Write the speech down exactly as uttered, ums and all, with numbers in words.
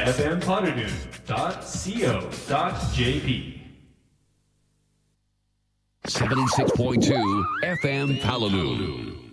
エフエム パルヌ ドット シーオー ドット ジェーピー seventy-six point two F M Palaloo.